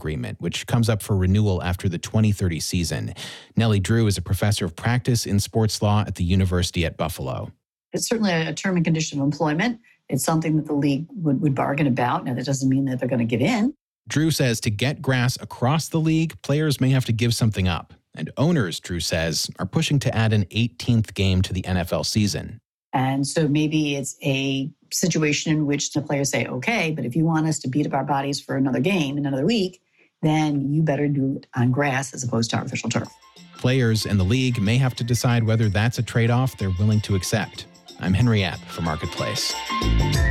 agreement, which comes up for renewal after the 2030 season. Nellie Drew is a professor of practice in sports law at the University at Buffalo. It's certainly a term and condition of employment. It's something that the league would bargain about. Now, that doesn't mean that they're going to give in. Drew says to get grass across the league, players may have to give something up. And owners, Drew says, are pushing to add an 18th game to the NFL season. And so maybe it's a situation in which the players say, okay, but if you want us to beat up our bodies for another game, another week, then you better do it on grass as opposed to artificial turf. Players and the league may have to decide whether that's a trade-off they're willing to accept. I'm Henry Epp for Marketplace.